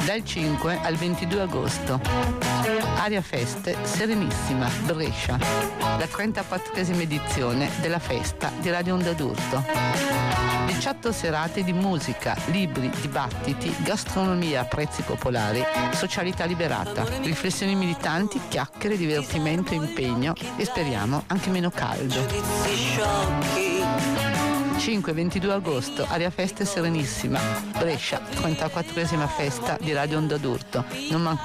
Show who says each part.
Speaker 1: Dal 5 al 22 agosto. Aria Feste Serenissima, Brescia, la 34esima edizione della festa di Radio Onda d'Urto. 18 serate di musica, libri, dibattiti, gastronomia a prezzi popolari, socialità liberata, riflessioni militanti, chiacchiere, divertimento, impegno e speriamo anche meno caldo. 5-22 agosto, Aria Feste Serenissima, Brescia, 34esima festa di Radio Onda d'Urto. Non mancate.